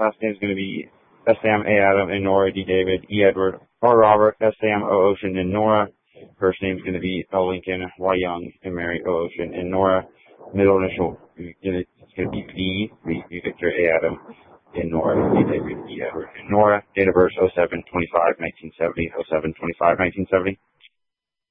Last name is going to be S-Sam, A. Adam, and Nora, D. David, E. Edward, R. Robert, S-Sam, O. Ocean, and Nora. First name is going to be L. Lincoln, Y. Young, and Mary, O. Ocean, and Nora. Middle initial, it's going to be V. V. Victor, A. Adam, and Nora, D. David, E. Edward, and Nora. Date of birth 07/25/1970, 07/25/1970.